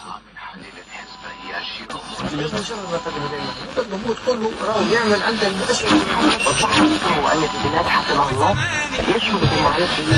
الضغوط كله راهو يعمل عند المؤسس وصححه أن في البلاد حفظه الله يشمل المعرفة